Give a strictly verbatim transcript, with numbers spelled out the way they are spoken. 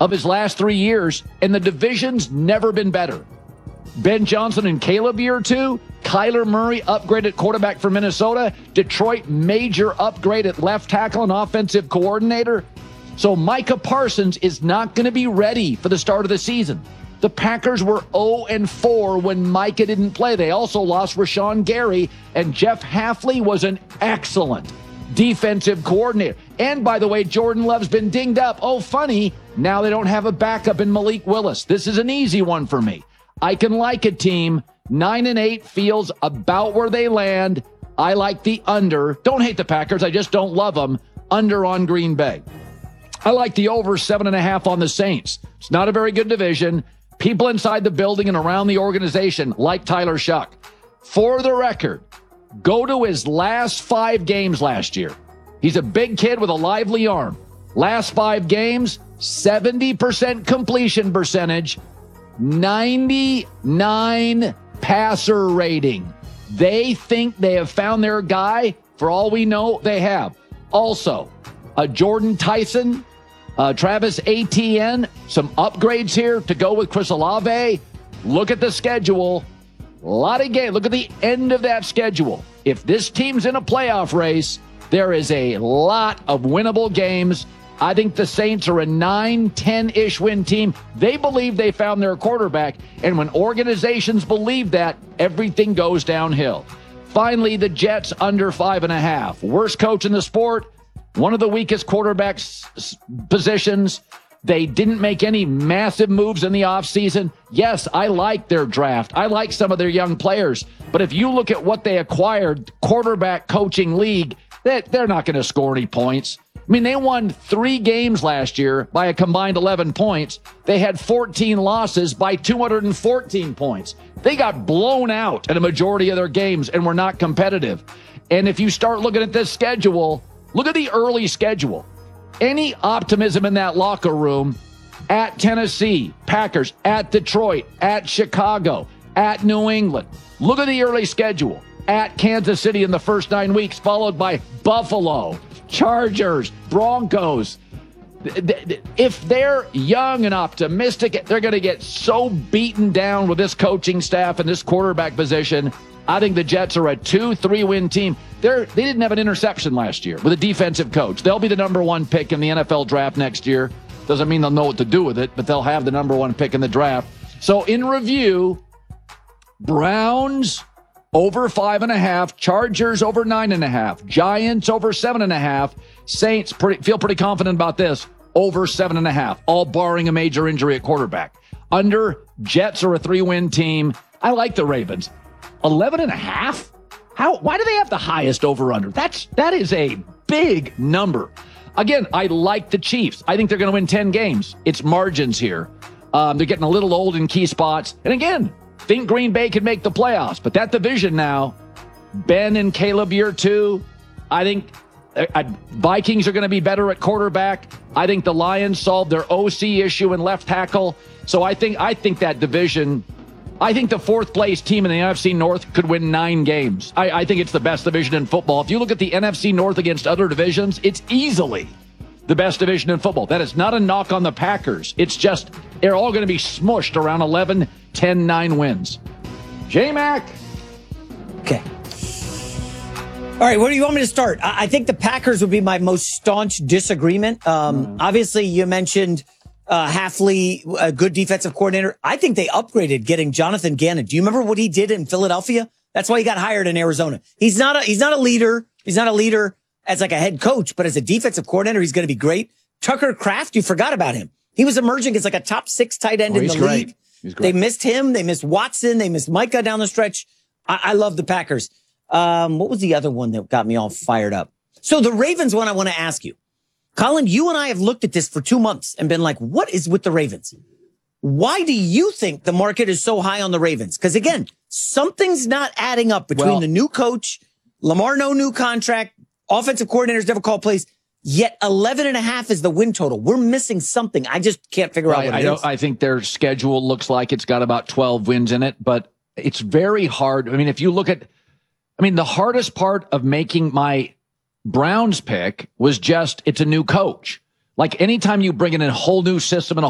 of his last three years, and the division's never been better. Ben Johnson in Caleb year two. Kyler Murray upgraded quarterback for Minnesota. Detroit major upgrade at left tackle and offensive coordinator. So Micah Parsons is not going to be ready for the start of the season. The Packers were oh and four when Micah didn't play. They also lost Rashawn Gary, and Jeff Hafley was an excellent defensive coordinator. And by the way, Jordan Love's been dinged up. Oh, funny, now they don't have a backup in Malik Willis. This is an easy one for me. I can like a team. Nine and eight feels about where they land. I like the under. Don't hate the Packers. I just don't love them. Under on Green Bay. I like the over seven and a half on the Saints. It's not a very good division. People inside the building and around the organization like Tyler Shuck. For the record, go to his last five games last year. He's a big kid with a lively arm. Last five games, seventy percent completion percentage, ninety-nine passer rating. They think they have found their guy. For all we know, they have. Also, a Jordan Tyson, uh, Travis Etienne, some upgrades here to go with Chris Olave. Look at the schedule. A lot of games. Look at the end of that schedule. If this team's in a playoff race, there is a lot of winnable games. I think the Saints are a nine, ten-ish win team. They believe they found their quarterback, and when organizations believe that, everything goes downhill. Finally, the Jets under five and a half. Worst coach in the sport, one of the weakest quarterbacks positions. They didn't make any massive moves in the offseason. Yes, I like their draft. I like some of their young players. But if you look at what they acquired, quarterback coaching league, they're not going to score any points. I mean, they won three games last year by a combined eleven points. They had fourteen losses by two hundred fourteen points. They got blown out in a majority of their games and were not competitive. And if you start looking at this schedule, look at the early schedule. Any optimism in that locker room at Tennessee, Packers, at Detroit, at Chicago, at New England. Look at the early schedule. At Kansas City in the first nine weeks, followed by Buffalo, Chargers, Broncos. If they're young and optimistic, they're going to get so beaten down with this coaching staff and this quarterback position. I think the Jets are a two, three-win team. They're, they didn't have an interception last year with a defensive coach. They'll be the number one pick in the N F L draft next year. Doesn't mean they'll know what to do with it, but they'll have the number one pick in the draft. So in review, Browns over five and a half, Chargers over nine and a half, Giants over seven and a half, Saints pretty, feel pretty confident about this, over seven and a half, all barring a major injury at quarterback. Under, Jets are a three-win team. I like the Ravens. eleven and a half? How? Why do they have the highest over-under? That's, that is a big number. Again, I like the Chiefs. I think they're going to win ten games. It's margins here. Um, they're getting a little old in key spots. And again, think Green Bay could make the playoffs. But that division now, Ben and Caleb year two, I think uh, Vikings are going to be better at quarterback. I think the Lions solved their O C issue in left tackle. So I think I think that division, I think the fourth place team in the N F C North could win nine games. I, I think it's the best division in football. If you look at the N F C North against other divisions, it's easily the best division in football. That is not a knock on the Packers. It's just they're all going to be smushed around eleven, ten, nine wins. J-Mac. Okay. All right, where do you want me to start? I, I think the Packers would be my most staunch disagreement. Um, mm. Obviously, you mentioned uh, Hafley, a good defensive coordinator. I think they upgraded getting Jonathan Gannon. Do you remember what he did in Philadelphia? That's why he got hired in Arizona. He's not a, he's not a leader. He's not a leader as like a head coach, but as a defensive coordinator, he's going to be great. Tucker Kraft, you forgot about him. He was emerging as like a top six tight end oh, in the great. league. They missed him. They missed Watson. They missed Micah down the stretch. I, I love the Packers. Um, what was the other one that got me all fired up? So the Ravens one I want to ask you. Colin, you and I have looked at this for two months and been like, what is with the Ravens? Why do you think the market is so high on the Ravens? Because again, something's not adding up between well, the new coach, Lamar, no new contract, offensive coordinators never call plays. Yet eleven and a half is the win total. We're missing something. I just can't figure right, out what it I don't, is. I think their schedule looks like it's got about twelve wins in it, but it's very hard. I mean, if you look at, I mean, the hardest part of making my Browns pick was just, it's a new coach. Like anytime you bring in a whole new system and a